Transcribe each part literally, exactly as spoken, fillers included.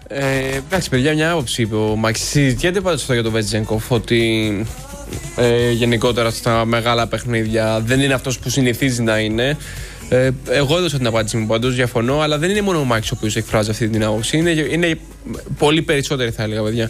Ε, εντάξει, παιδιά, μια άποψη είπε ο Μάκης. Συζητιέται πάντως αυτό για τον Βετζένκοφ, ότι ε, γενικότερα στα μεγάλα παιχνίδια δεν είναι αυτός που συνηθίζει να είναι. Ε, εγώ έδωσα την απάντηση μου πάντως, διαφωνώ, αλλά δεν είναι μόνο ο Μάκης ο οποίος εκφράζει αυτή την άποψη. Είναι, είναι πολύ περισσότεροι, θα έλεγα, παιδιά.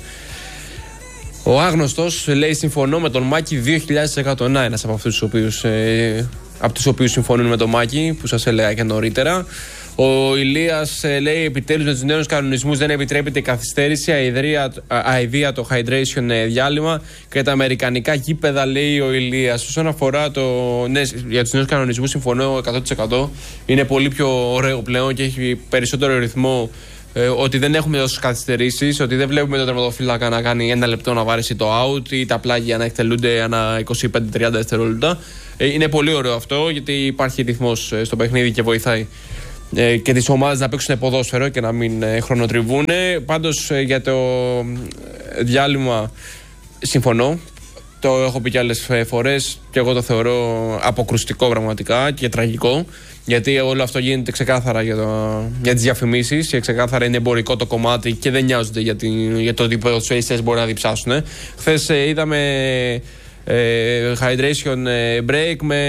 Ο Άγνωστος λέει: συμφωνώ με τον Μάκη δύο χιλιάδες εκατό. Να, ένας από αυτούς τους οποίους, ε, από τους οποίους συμφωνούν με τον Μάκη, που σας έλεγα και νωρίτερα. Ο Ηλίας ε, λέει: επιτέλους με τους νέους κανονισμούς δεν επιτρέπεται η καθυστέρηση, αηδία το hydration ε, διάλειμμα και τα αμερικανικά γήπεδα, λέει ο Ηλίας. Όσον αφορά το, ναι, για τους νέους κανονισμούς, συμφωνώ εκατό τοις εκατό. Είναι πολύ πιο ωραίο πλέον και έχει περισσότερο ρυθμό. Ε, ότι δεν έχουμε τόσες καθυστερήσεις, ότι δεν βλέπουμε τον τερματοφύλακα να κάνει ένα λεπτό να βάρεσει το out ή τα πλάγια να εκτελούνται ανά είκοσι πέντε με τριάντα δευτερόλεπτα. Ε, είναι πολύ ωραίο αυτό, γιατί υπάρχει ρυθμός στο παιχνίδι και βοηθάει ε, και τις ομάδες να παίξουν ποδόσφαιρο και να μην ε, χρονοτριβούν. Πάντως ε, για το διάλειμμα συμφωνώ. Το έχω πει και άλλες φορές και εγώ το θεωρώ αποκρουστικό πραγματικά και τραγικό. Γιατί όλο αυτό γίνεται ξεκάθαρα για, το, για τις διαφημίσεις και ξεκάθαρα είναι εμπορικό το κομμάτι και δεν νοιάζονται για, την, για το ότι οι ποδοσφαιριστές μπορεί να διψάσουν. Χθες ε, είδαμε ε, hydration break με,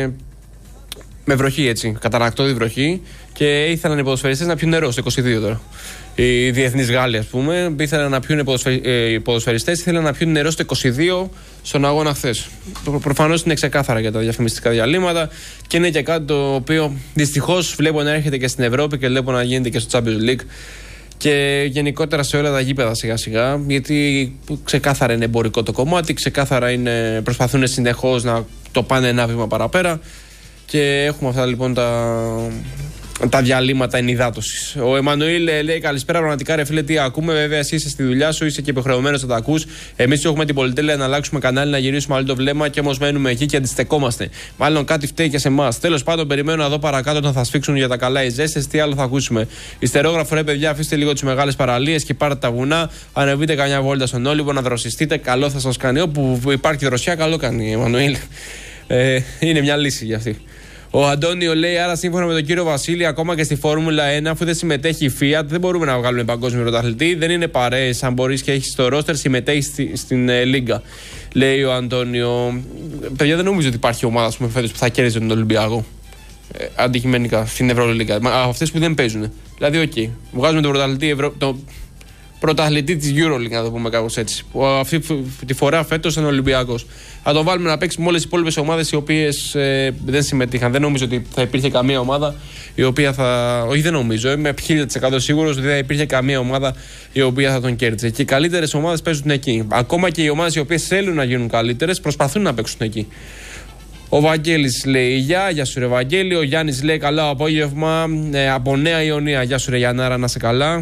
με βροχή, έτσι, καταρακτώδη βροχή, και ήθελαν οι ποδοσφαιριστές να πιούν νερό στο είκοσι δύο τώρα. Οι διεθνείς Γάλλοι, ας πούμε, ήθελαν να πιούν, οι ποδοσφαιριστές ήθελαν να πιούν νερό στο είκοσι δύο στον αγώνα χθες. Προφανώς είναι ξεκάθαρα για τα διαφημιστικά διαλύματα και είναι και κάτι το οποίο δυστυχώς βλέπω να έρχεται και στην Ευρώπη και βλέπω να γίνεται και στο Champions League και γενικότερα σε όλα τα γήπεδα σιγά σιγά, γιατί ξεκάθαρα είναι εμπορικό το κομμάτι, ξεκάθαρα είναι, προσπαθούν συνεχώς να το πάνε ένα βήμα παραπέρα και έχουμε αυτά λοιπόν τα... τα διαλύματα ενυδάτωσης. Ο Εμμανουήλ λέει: καλησπέρα, πραγματικά ρε φίλε, τι ακούμε. Βέβαια, εσύ είσαι στη δουλειά σου, είσαι και υποχρεωμένος να τα ακούς. Εμείς έχουμε την πολυτέλεια να αλλάξουμε κανάλι, να γυρίσουμε άλλο το βλέμμα και όμως μένουμε εκεί και αντιστεκόμαστε. Μάλλον κάτι φταίει και σε εμάς. Τέλος πάντων, περιμένω να δω παρακάτω όταν θα σφίξουν για τα καλά οι ζέστες. Τι άλλο θα ακούσουμε. Ιστερόγραφο, ρε παιδιά, αφήστε λίγο τις μεγάλες παραλίες και πάρτε τα βουνά. Ανεβείτε καμιά βόλτα στον Όλυμπο να δροσιστείτε. Καλό θα σας κάνει. Όπου υπάρχει δροσιά, καλό κάνει, Εμμανουήλ. Ε, είναι μια λύση για αυτή. Ο Αντώνιο λέει: άρα, σύμφωνα με τον κύριο Βασίλη, ακόμα και στη Φόρμουλα ένα, αφού δεν συμμετέχει η Fiat, δεν μπορούμε να βγάλουμε παγκόσμιο πρωταθλητή. Δεν είναι παρέες. Αν μπορεί και έχει το ρόστερ, συμμετέχει στη, στην ε, Λίγκα. Λέει ο Αντώνιο. Παιδιά, δεν νομίζω ότι υπάρχει ομάδα φέτος που θα κέρδιζε τον Ολυμπιακό. Ε, αντικειμενικά στην Ευρωλίγκα. Αυτές που δεν παίζουν. Δηλαδή, οκ. Okay, βγάζουμε τον πρωταθλητή, Ευρω... το πρωταθλητή της EuroLeague, να το πούμε κάπως έτσι. Που αυτή τη φορά φέτος είναι ο Ολυμπιακός. Θα το βάλουμε να παίξει με όλες τις υπόλοιπες ομάδες οι οποίες ε, δεν συμμετείχαν. Δεν νομίζω ότι θα υπήρχε καμία ομάδα η οποία θα. Όχι, δεν νομίζω. Είμαι χίλια τοις εκατό σίγουρος ότι δεν υπήρχε καμία ομάδα η οποία θα τον κέρδισε. Και οι καλύτερες ομάδες παίζουν εκεί. Ακόμα και οι ομάδες οι οποίες θέλουν να γίνουν καλύτερες προσπαθούν να παίξουν εκεί. Ο Βαγγέλης λέει: γεια, γεια σου ρε Βαγγέλη. Ο Γιάννης λέει: καλό απόγευμα ε, από Νέα Ιωνία. Γεια σου ρε Γιαννάρα, να σε καλά.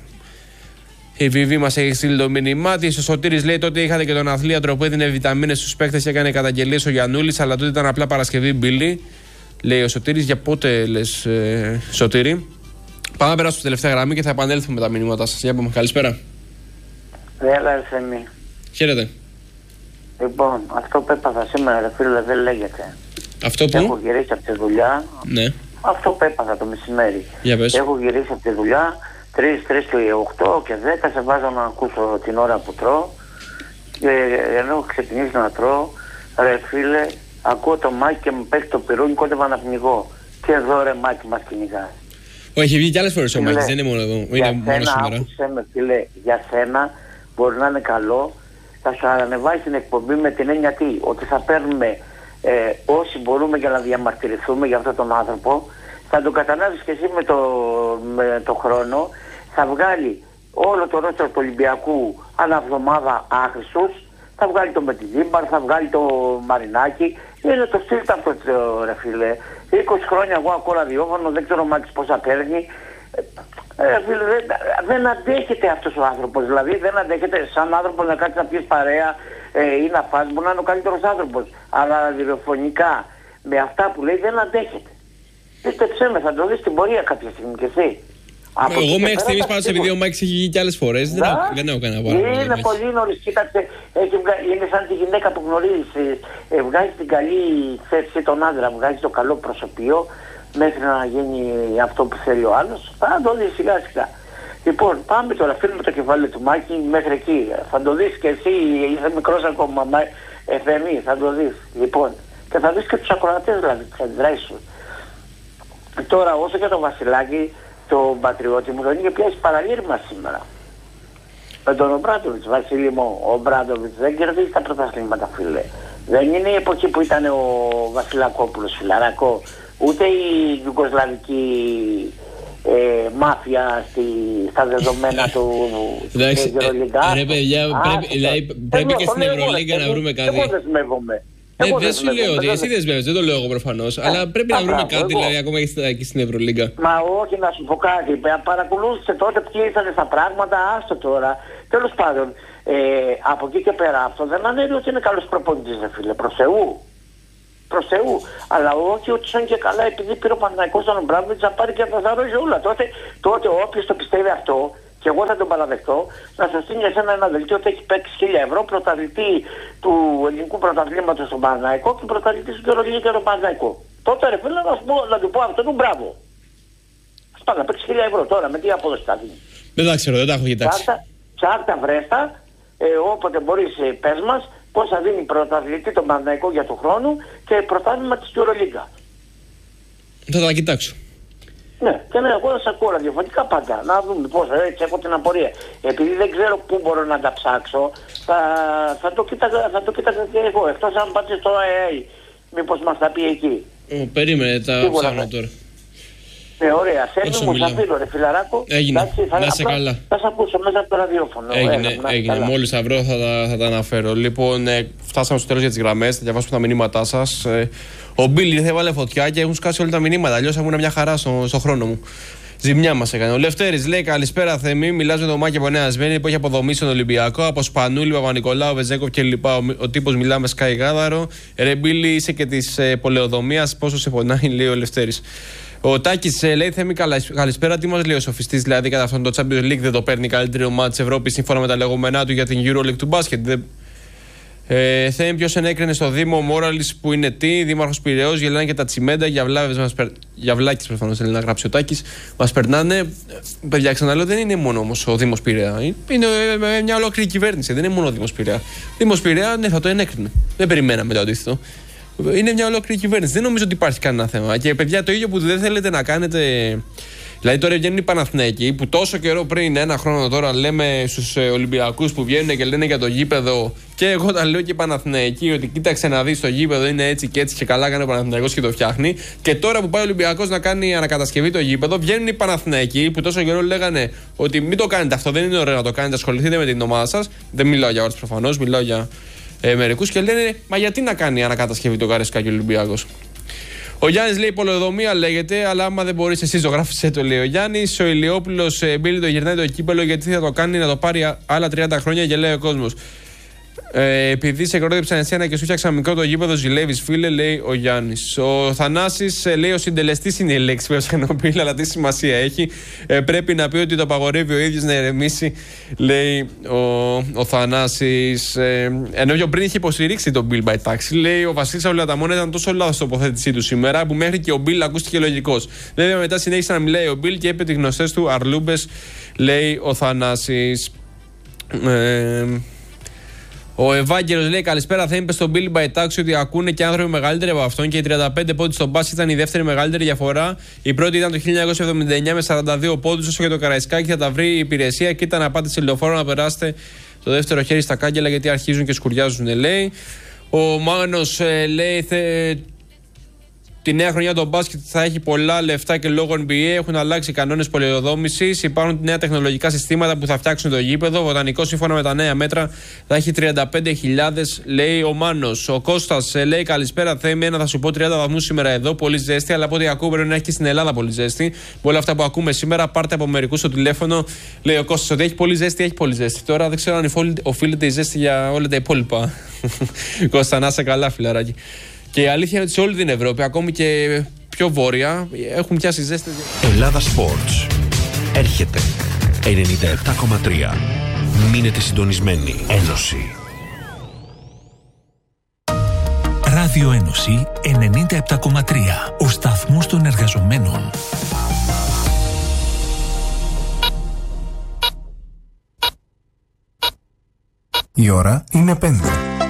Η Βιβί μας έχει στείλει το μήνυμά της. Ο Σωτήρης λέει: τότε είχατε και τον αθλίατρο που έδινε βιταμίνες στους παίκτες και έκανε καταγγελίες ο Γιαννούλης, αλλά τότε ήταν απλά Παρασκευή Μπίλη. Λέει ο Σωτήρης. Για πότε λες, ε, Σωτήρη? Πάμε να περάσουμε στη τελευταία γραμμή και θα επανέλθουμε με τα μηνύματά σας. Για πάμε. Καλησπέρα. Έλα, Ερθεμή. Χαίρετε. Λοιπόν, αυτό που έπαθα σήμερα, ρε φίλε, δεν λέγεται. Αυτό που? Έχω γυρίσει από τη δουλειά. Ναι. Αυτό που έπαθα το μεσημέρι. Για πες. Έχω γυρίσει από τη δουλειά. τρεις, τρεις και οκτώ και δέκα σε βάζω να ακούσω την ώρα που τρώω και ενώ έχω ξεκινήσει να τρώω, ρε φίλε, ακούω το Μάκη και μου παίρνει το πυρούνι, κόντευα να πνιγώ. Και εδώ ρε Μάκη μας κυνηγάς. Όχι, βγει και άλλες φορές ο Μάκης, δεν είναι μόνο εδώ. Για είναι σένα, μόνο σήμερα. άκουσέ με φίλε, για σένα μπορεί να είναι καλό, θα σου ανεβάσει την εκπομπή με την έννοια τι, ότι θα παίρνουμε ε, όσοι μπορούμε για να διαμαρτυρηθούμε για αυτόν τον άνθρωπο. Θα το καταλάβεις και εσύ με το, με το χρόνο. Θα βγάλει όλο το ρόστερ του Ολυμπιακού ανά εβδομάδα άχρηστους. Θα βγάλει το Μετιδίμπαρ, θα βγάλει το Μαρινάκι. Είναι το στυλ αυτό, ρε φίλε. είκοσι χρόνια εγώ ακούω ραδιόφωνο, δεν ξέρω Μάκης πόσα παίρνει. Ε, φίλε, δεν, δεν αντέχεται αυτός ο άνθρωπος. Δηλαδή δεν αντέχεται σαν άνθρωπος να κάτσει να πιεις παρέα ε, ή να φας. Μπορεί να είναι ο καλύτερος άνθρωπος. Αλλά ραδιοφωνικά με αυτά που λέει δεν αντέχεται. Πίστεψέ με, θα το δεις στην πορεία κάποια στιγμή κι εσύ. Από εγώ μέχρι στιγμής πάντως, επειδή ο Μάκης έχει βγει και άλλες φορές, δεν, έχω, δεν έχω κανένα παράδειγμα. Είναι πολύ νωρίς, κοίταξε, έχει βγα... είναι σαν τη γυναίκα που γνωρίζεις, ε, βγάζει την καλή θέση τον άντρα, βγάζει το καλό προσωπείο μέχρι να γίνει αυτό που θέλει ο άλλος. Θα το δεις σιγά σιγά. Λοιπόν, πάμε τώρα, αφήνουμε το κεφάλι του Μάκη μέχρι εκεί. Θα το δεις και εσύ, είσαι μικρός ακόμα, Εφέμι, θα το δεις. Λοιπόν, και θα δεις και τους ακροατές δηλαδή, τις αντιδράσεις σου. Τώρα, όσο και το Βασιλάκι, το πατριώτη μου, τον είχε πιάσει παραλήρημα σήμερα. Με τον Ομπράντοβιτς, Βασίλη μου, ο Ομπράντοβιτς δεν κερδίζει τα πρωταθλήματα, φίλε. Δεν είναι η εποχή που ήταν ο Βασιλακόπουλος, φιλαράκο, ούτε η Ιουγκοσλαβική ε, μάφια στη, στα δεδομένα του Ευρωλίγκα. Ρε παιδιά, πρέπει και στην Ευρωλίγκα να βρούμε κάτι. Εγώ δεσμεύομαι. Ναι, δεν σου λέω ότι εσύ δεσμεύεσαι, δεν το λέω εγώ προφανώς. Αλλά πρέπει να βρούμε κάτι, δηλαδή, ακόμα και στην Ευρωλίγκα. Μα όχι, να σου πω κάτι. Παρακολούθησε τότε ποιοι ήρθαν στα πράγματα, άστο τώρα. Τέλος πάντων, ε, από εκεί και πέρα αυτό δεν ανέβει ότι είναι καλός προπονητής, ρε φίλε. Προς Θεού. Προς Θεού. Αλλά όχι ότι σαν και καλά επειδή πήρε ο Παναθηναϊκός τον Ομπράντοβιτς να πάρει και να τα ρόζει όλα. Τότε, τότε όποιος το πιστεύει αυτό, και εγώ θα τον παραδεχτώ, να σας στείλει εσένα ένα δελτίο ότι έχει παίξει χίλια ευρώ, πρωταθλητή του ελληνικού πρωταθλήματος στον Παναθηναϊκό και πρωταθλητή του Ευρωλίγκα και τον Παναθηναϊκό. Τότε ρε φίλε να, πω, να του πω αυτό του μπράβο. Σπάω να παίξει χίλια ευρώ τώρα, με τι απόδοση θα δίνει. Δεν τα ξέρω, δεν τα έχω κοιτάξει. Τσάρτα βρέστα, ε, όποτε μπορείς ε, πες μας πώς θα δίνει πρωταθλητή τον Παναθηναϊκό για του χρόνου και πρωτάθλημα της Ευρωλίγκα. Θα τα κοιτάξω. Ναι, και ναι, εγώ θα σε ακούω ραδιοφωνικά πάντα. Να δούμε πώς, έτσι έχω την απορία. Επειδή δεν ξέρω πού μπορώ να τα ψάξω, θα, θα, το, κοίταγα, θα το κοίταγα και εγώ. Εκτός αν πάτε στο έι έι, μήπως μας τα πει εκεί. Ο, περίμενε, τα ψάχνω τώρα. Ναι, ωραία. Σέρνει μου, θα πείλω ρε φιλαράκο. Έγινε, εντάξει, θα, να σε απλά, καλά. Θα σε ακούσω μέσα από το ραδιόφωνο. Έγινε, Έλα, έγινε. Μόλις θα βρω θα τα, θα τα αναφέρω. Λοιπόν, ε, φτάσαμε στο τέλος για τις γραμμές, θα διαβάσουμε τα μηνύματά σας. Ε, ο Μπίλ ήρθε, έβαλε φωτιά και έχουν σκάσει όλα τα μηνύματα. Αλλιώς θα ήμουν μια χαρά στο, στο χρόνο μου. Ζημιά μας έκανε. Ο Λευτέρης λέει: Καλησπέρα, Θεμή. Μιλάς με τον Μάκη από Νέα Σμύρνη που έχει αποδομήσει τον Ολυμπιακό. Από Σπανούλη, Παπα-Νικολάου, Βεζέκοφ κλπ. Ο, ο τύπος μιλά με Σκάι Γάδαρο. Ρε Μπίλη, είσαι και της ε, πολεοδομίας. Πόσο σε πονάει, λέει ο Λευτέρης. Ο Τάκης ε, λέει: Θεμή, καλησπέρα. Τι μας λέει ο σοφιστής, δηλαδή κατά αυτόν το Champions League δεν το παίρνει καλύτερη ομάδα της Ευρώπης σύμφωνα με τα λεγόμενά του για την EuroLeague του μπάσκετ. Δεν... Ε, Θέμε ποιος ενέκρινε στο Δήμο Μόραλης που είναι τι, Δήμαρχος Πειραιώς, γελάνε και τα τσιμέντα, για βλάβες μας περ... για βλάκες προφανώς θέλει να γράψει ο Τάκης, μας περνάνε. Παιδιά, ξαναλέω, δεν είναι μόνο όμως ο Δήμος Πειραιά, είναι μια ολόκληρη κυβέρνηση, δεν είναι μόνο ο Δήμος Πειραιά. Δήμος Πειραιά, ναι, θα το ενέκρινε. Δεν περιμέναμε το αντίθετο. Είναι μια ολόκληρη κυβέρνηση. Δεν νομίζω ότι υπάρχει κανένα θέμα. Και παιδιά, το ίδιο που δεν θέλετε να κάνετε. Δηλαδή, τώρα βγαίνουν οι Παναθηναϊκοί που τόσο καιρό πριν, ένα χρόνο τώρα, λέμε στους Ολυμπιακούς που βγαίνουν και λένε για το γήπεδο. Και εγώ τα λέω και οι Παναθηναϊκοί ότι κοίταξε να δεις το γήπεδο είναι έτσι και έτσι και καλά κάνει ο Παναθηναϊκός και το φτιάχνει. Και τώρα που πάει ο Ολυμπιακός να κάνει ανακατασκευή το γήπεδο, βγαίνουν οι Παναθηναϊκοί που τόσο καιρό λέγανε ότι μην το κάνετε αυτό, δεν είναι ωραίο να το κάνετε, ασχοληθείτε με την ομάδα σας. Δεν μιλάω για όλους προφανώς, μιλάω για ε, μερικούς και λένε μα γιατί να κάνει ανακατασκευή το Καρεσκάκι ο Ολυμπιακός. Ο Γιάννης λέει: Πολεοδομία λέγεται, αλλά άμα δεν μπορείς εσύ ζωγράφησέ το, λέει ο Γιάννης. Ο Ηλιόπουλος ε, Μπίλη το γυρνάει το κύπελο γιατί θα το κάνει να το πάρει άλλα τριάντα χρόνια και λέει ο κόσμος. Ε, επειδή σε κορόιδεψαν εσένα και σου φτιάξαν μικρό το γήπεδο, ζηλεύεις φίλε, λέει ο Γιάννης. Ο Θανάσης ε, λέει: Ο συντελεστής είναι η λέξη που έψαχνε ο Μπίλη, αλλά τι σημασία έχει. Ε, πρέπει να πει ότι το απαγορεύει ο ίδιος να ηρεμήσει, λέει ο, ο Θανάσης. Ε, ενώ πιο πριν είχε υποστηρίξει τον Μπίλ by taxi, λέει ο Βασίλης Αυλαταμόνα ήταν τόσο λάθος τοποθέτησή του σήμερα που μέχρι και ο Μπίλ ακούστηκε λογικός. Βέβαια μετά συνέχισε να μιλάει ο Μπίλ και είπε τις γνωστές του αρλούμπες, λέει ο Θανάσης. Ε, Ο Ευάγγελος λέει: Καλησπέρα, θα είπε στον Μπίλι Μπαϊτάξι ότι ακούνε και άνθρωποι μεγαλύτεροι από αυτόν και οι τριάντα πέντε πόντους στον μπάσκετ ήταν η δεύτερη μεγαλύτερη διαφορά. Η πρώτη ήταν το χίλια εννιακόσια εβδομήντα εννιά με σαράντα δύο πόντους. Όσο για το Καραϊσκάκι θα τα βρει η υπηρεσία και ήταν να πάτε σε λεωφόρο να περάσετε το δεύτερο χέρι στα κάγκελα γιατί αρχίζουν και σκουριάζουν, λέει. Ο Μάνος ε, λέει: θε... Τη νέα χρονιά το μπάσκετ θα έχει πολλά λεφτά και λόγω N B A έχουν αλλάξει οι κανόνες πολεοδόμησης. Υπάρχουν νέα τεχνολογικά συστήματα που θα φτιάξουν το γήπεδο. Ο Βοτανικός σύμφωνα με τα νέα μέτρα θα έχει τριάντα πέντε χιλιάδες, λέει ο Μάνος. Ο Κώστας λέει: Καλησπέρα, Θέμη. Ένα θα σου πω τριάντα βαθμούς σήμερα εδώ. Πολύ ζέστη, αλλά από ό,τι ακούω πρέπει να έχει και στην Ελλάδα πολύ ζέστη. Με όλα αυτά που ακούμε σήμερα, πάρτε από μερικούς στο τηλέφωνο. Λέει ο Κώστας ότι έχει πολύ ζέστη, έχει πολύ ζέστη. Τώρα δεν ξέρω αν οφείλεται η ζέστη για όλα τα υπόλοιπα. Κώστα, να είσαι καλά, φιλαράκι. Και η αλήθεια είναι ότι σε όλη την Ευρώπη, ακόμη και πιο βόρεια, έχουν πιάσει ζέστες. Ελλάδα Sports. Έρχεται ενενήντα επτά κόμμα τρία. Μείνετε συντονισμένοι. Ένωση. Ράδιο Ένωση ενενήντα επτά κόμμα τρία. Ο σταθμός των εργαζομένων. Η ώρα είναι πέντε.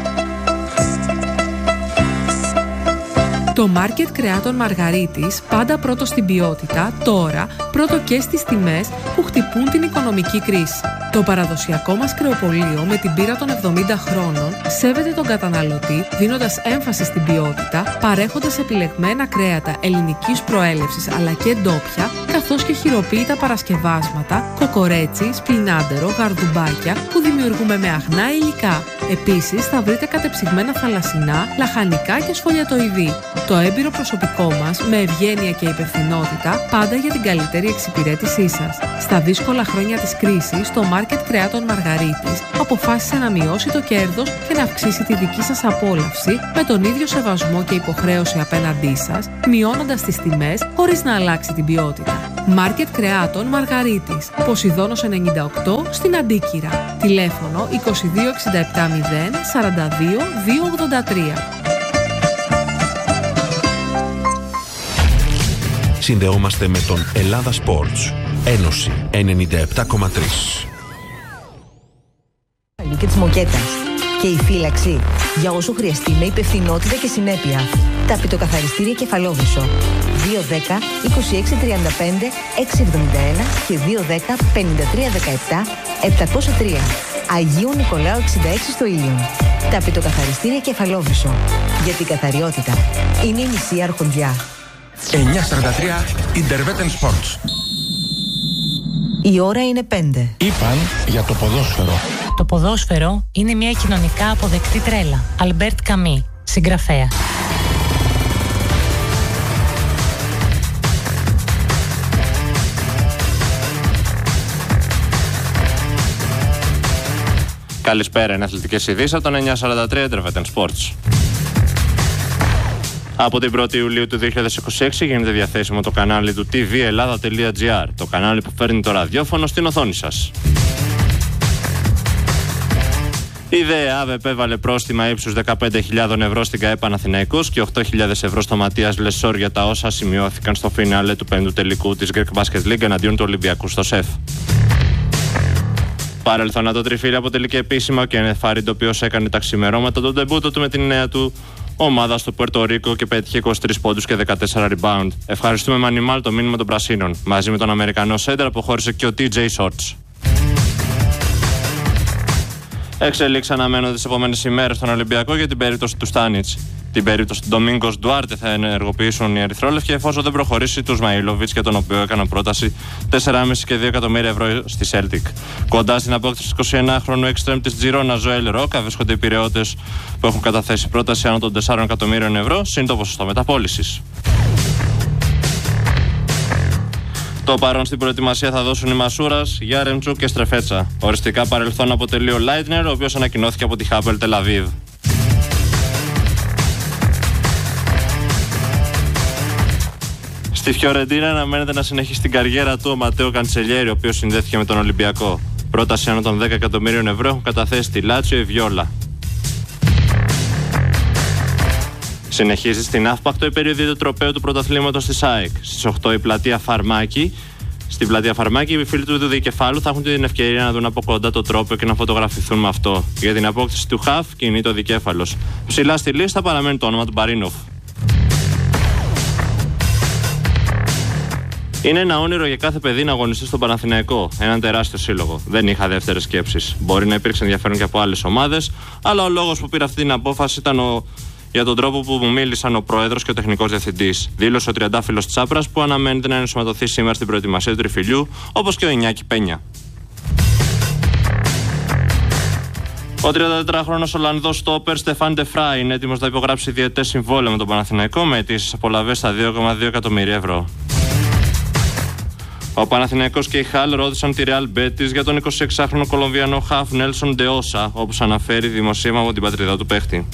Το μάρκετ κρεάτων Μαργαρίτης, πάντα πρώτο στην ποιότητα, τώρα πρώτο και στις τιμές που χτυπούν την οικονομική κρίση. Το παραδοσιακό μας κρεοπωλείο με την πείρα των εβδομήντα χρόνων σέβεται τον καταναλωτή, δίνοντας έμφαση στην ποιότητα, παρέχοντας επιλεγμένα κρέατα ελληνικής προέλευσης αλλά και ντόπια, καθώς και χειροποίητα παρασκευάσματα, κοκορέτσι, σπινάντερο, γαρδουμπάκια που δημιουργούμε με αγνά υλικά. Επίσης θα βρείτε κατεψυγμένα θαλασσινά, λαχανικά και σφολιατοειδή. Το έμπειρο προσωπικό μας, με ευγένεια και υπευθυνότητα, πάντα για την καλύτερη εξυπηρέτησή σας. Στα δύσκολα χρόνια της κρίσης, το μάρκετ κρεάτων Μαργαρίτης αποφάσισε να μειώσει το κέρδος και να αυξήσει τη δική σας απόλαυση με τον ίδιο σεβασμό και υποχρέωση απέναντί σας, μειώνοντας τις τιμές χωρίς να αλλάξει την ποιότητα. Μάρκετ κρεάτων Μαργαρίτης, Ποσειδώνος ενενήντα οκτώ στην Αντίκυρα. Τηλέφωνο είκοσι δύο εξήντα επτά μηδέν σαράντα δύο διακόσια ογδόντα τρία. Συνδεόμαστε με τον Ελλάδα Sports. Ένωση ενενήντα επτά κόμμα τρία. Και της Μοκέτας. Και η φύλαξη για όσο χρειαστεί με υπευθυνότητα και συνέπεια. Ταπητοκαθαριστήρια Κεφαλόβρυσο. δύο δέκα είκοσι έξι τριάντα πέντε εξακόσια εβδομήντα ένα και δύο δέκα πενήντα τρία δεκαεπτά επτακόσια τρία. Αγίου Νικολάου εξήντα έξι στο Ήλιον. Ταπητοκαθαριστήρια Κεφαλόβρυσο. Γιατί η καθαριότητα είναι η μισή αρχοντιά. εννιά σαράντα τρία Intervetten Sports. Η ώρα είναι πέντε. Είπαν για το ποδόσφαιρο. Το ποδόσφαιρο είναι μια κοινωνικά αποδεκτή τρέλα. Αλμπέρτ Καμί, συγγραφέα. Καλησπέρα, είναι αθλητικές ειδήσεις από τον εννιά σαράντα τρία Intervetten Sports. Από την πρώτη Ιουλίου του δύο χιλιάδες είκοσι έξι γίνεται διαθέσιμο το κανάλι του τι βι Ελλάδα τελεία τζι άρ, το κανάλι που φέρνει το ραδιόφωνο στην οθόνη σας. Η ΔΕΑΒ επέβαλε πρόστιμα ύψους δεκαπέντε χιλιάδες ευρώ στην ΚΑΕ Παναθηναϊκός και οκτώ χιλιάδες ευρώ στο Ματίας Λεσόρ για τα όσα σημειώθηκαν στο φινάλε του πέμπτου τελικού της Greek Basket League εναντίον του Ολυμπιακού στο ΣΕΦ. Παρελθόνα το τριφύλι αποτελεί επίσημα και Ενεφάριντ, ο οποίος έκανε τα ξημερώματα τον ντεμπούτο του με την νέα του ομάδα στο Πουέρτο Ρίκο και πέτυχε είκοσι τρεις πόντους και δεκατέσσερα rebound. Ευχαριστούμε Μανιμάλ, το μήνυμα των Πρασίνων. Μαζί με τον Αμερικανό σέντερ αποχώρησε και ο τι τζέι Shorts. Εξελίξεις αναμένονται τις επόμενες ημέρες στον Ολυμπιακό για την περίπτωση του Στάνιτς. Την περίπτωση του Ντομίνγκος Ντουάρτε θα ενεργοποιήσουν οι Ερυθρόλευκοι εφόσον δεν προχωρήσει του Σμαΐλοβιτς, για τον οποίο έκαναν πρόταση τέσσερα κόμμα πέντε και δύο εκατομμύρια ευρώ στη Celtic. Κοντά στην απόκτηση του εικοσιενάχρονου εξτρέμ της Τζιρόνα Ζωέλ Ρόκα βρίσκονται οι Πειραιώτες που έχουν καταθέσει πρόταση άνω των τεσσάρων εκατομμύριων ευρώ, συν το ποσοστό μεταπώλησης. Το παρόν στην προετοιμασία θα δώσουν οι Μασούρας, Γιάρεμτσου και Στρεφέτσα. Οριστικά παρελθόν αποτελεί ο Λάιτνερ, ο οποίος ανακοινώθηκε από τη Χάπελ Τελαβίβ. Στη Φιωρεντίνα αναμένεται να συνεχίσει την καριέρα του ο Ματέο Καντσελιέρη, ο οποίος συνδέθηκε με τον Ολυμπιακό. Πρόταση άνω των δέκα εκατομμύριων ευρώ έχουν καταθέσει τη Λάτσιο η Βιόλα. Συνεχίζει στην Αύπακτο η περίοδο του τροπαίου του πρωταθλήματος της ΑΕΚ. Στις οκτώ η πλατεία Φαρμάκη. Στην πλατεία Φαρμάκη, οι φίλοι του Δικεφάλου θα έχουν την ευκαιρία να δουν από κοντά το τρόπαιο και να φωτογραφηθούν με αυτό. Για την απόκτηση του Χαφ κινείται ο Δικέφαλος. Ψηλά στη λίστα παραμένει το όνομα του Μπαρίνοφ. Είναι ένα όνειρο για κάθε παιδί να αγωνιστεί στον Παναθηναϊκό, έναν τεράστιο σύλλογο. Δεν είχα δεύτερες σκέψεις. Μπορεί να υπήρξε ενδιαφέρον και από άλλες ομάδες, αλλά ο λόγος που πήρα αυτή την απόφαση ήταν ο... για τον τρόπο που μου μίλησαν ο πρόεδρος και ο τεχνικός διευθυντής. Δήλωσε ο τριαντάφυλλος Τσάπρας, που αναμένεται να ενσωματωθεί σήμερα στην προετοιμασία του τριφυλιού, όπως και ο Ινιάκη Πένια. Ο τριαντατετράχρονος Ολλανδός στόπερ Στεφάν Ντεφράι είναι έτοιμος να υπογράψει διετές συμβόλαιο με τον Παναθηναϊκό με αιτήσεις απολαβές στα δύο κόμμα δύο εκατομμύρια ευρώ. Ο Παναθηναϊκός και η Χαλ ρώτησαν τη Real Betis για τον εικοσιεξάχρονο Κολομβιανό χαφ Νέλσον Ντεόσα, όπως αναφέρει δημοσίευμα από την πατρίδα του παίχτη.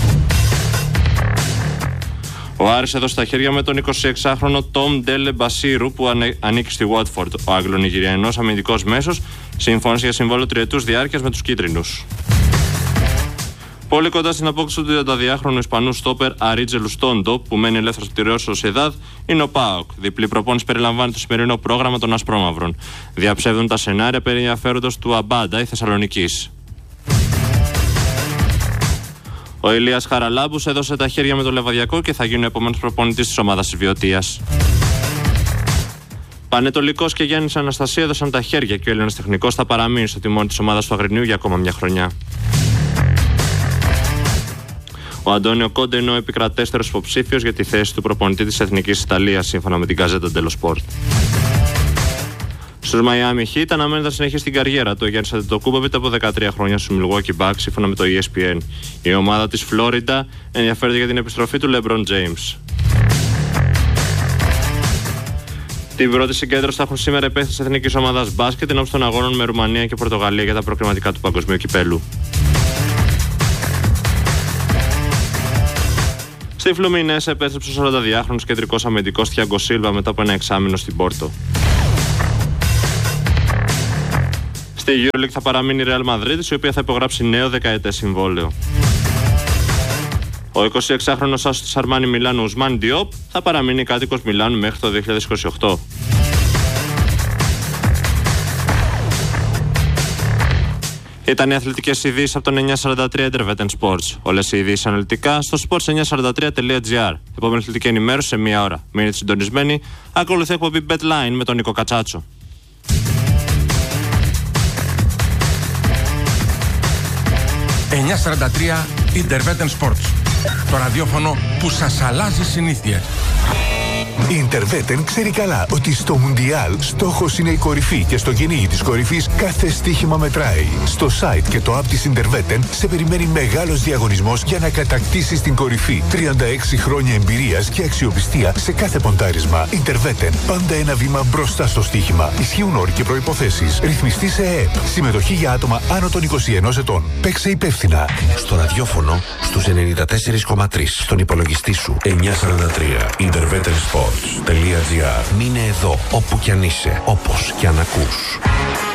Ο Άρης έδωσε στα χέρια με τον εικοσιεξάχρονο Τόμ Ντέλε Μπασίρου, που ανήκει στη Watford. Ο Αγγλονιγηριανός αμυντικός μέσος συμφώνησε για συμβόλαιο τριετούς διάρκειας με τους κίτρινους. Πολύ κοντά στην απόκτηση του τριανταδυάχρονου Ισπανού στόπερ Αρίτζελου Στόντο, που μένει ελεύθερος από τη Ρεάλ Σοσιεδάδ, είναι ο ΠΑΟΚ. Διπλή προπόνηση περιλαμβάνει το σημερινό πρόγραμμα των Ασπρόμαυρων. Διαψεύδουν τα σενάρια περί ενδιαφέροντος του Αμπάντα ή Θεσσαλονικής. Ο Ηλίας Χαραλάμπους έδωσε τα χέρια με το Λεβαδιακό και θα γίνει ο επόμενος προπονητής της ομάδας της Βιωτίας. Πανετολικός και Γιάννης Αναστασία έδωσαν τα χέρια και ο Έλληνας τεχνικός θα παραμείνει στο τιμόνι της ομάδας του Αγρινίου για ακόμα μια χρονιά. Ο Αντώνιο Κόντε είναι ο επικρατέστερος υποψήφιος για τη θέση του προπονητή της Εθνικής Ιταλίας, σύμφωνα με την Gazzetta dello Sport. Στους Miami Heat αναμένεται να συνεχίσει την καριέρα του ο Γιάννης Αντετοκούμποβιτ από δεκατρία χρόνια στους Milwaukee Bucks, σύμφωνα με το ι ες πι εν. Η ομάδα της Φλόριντα ενδιαφέρεται για την επιστροφή του LeBron James. Την πρώτη συγκέντρωση θα έχουν σήμερα οι της Εθνικής Ομάδας Μπάσκετ ενώπιση των αγώνων με Ρουμανία και Πορτογαλία για τα προκριματικά του Παγκοσμίου Κυπέλου. Στη Φλουμινές επέστρεψε ο σαρανταδυάχρονος κεντρικός αμυντικός Θιάγκο Σίλβα μετά από ένα εξάμηνο στην Πόρτο. Στη EuroLeague θα παραμείνει η Real Madrid, η οποία θα υπογράψει νέο δεκαετές συμβόλαιο. Ο εικοσιεξάχρονος άσος της Αρμάνι Μιλάνου Ουσμάν Διόπ θα παραμείνει κάτοικος Μιλάνου μέχρι το δύο χιλιάδες είκοσι οκτώ. Ήταν οι αθλητικές ειδήσεις από τον εννιακόσια σαράντα τρία Intervetten Sports. Όλες οι ειδήσεις αναλυτικά στο sports εννιακόσια σαράντα τρία τελεία τζι άρ. Επόμενη αθλητική ενημέρωση σε μία ώρα. Μείνετε συντονισμένοι. Ακολουθεί εκπομπή BetLine με τον Νίκο Κατσάτσο. εννιακόσια σαράντα τρία Intervetten Sports. Το ραδιόφωνο που σας αλλάζει συνήθειες. Η Intervetten ξέρει καλά ότι στο Μουντιάλ στόχος είναι η κορυφή και στο κυνήγι της κορυφής κάθε στοίχημα μετράει. Στο site και το app της Intervetten σε περιμένει μεγάλος διαγωνισμός για να κατακτήσεις την κορυφή. τριάντα έξι χρόνια εμπειρίας και αξιοπιστία σε κάθε ποντάρισμα. Intervetten, πάντα ένα βήμα μπροστά στο στοίχημα. Ισχύουν όροι και προϋποθέσεις. Ρυθμιστή σε ΕΕΠ. Συμμετοχή για άτομα άνω των είκοσι ενός ετών. Παίξε υπεύθυνα. Στο ραδιόφωνο στους ενενήντα τέσσερα κόμμα τρία. Στον υπολογιστή σου εννιακόσια σαράντα τρία Intervetten Sports. Μείνε εδώ όπου κι αν είσαι, όπως κι αν ακούς.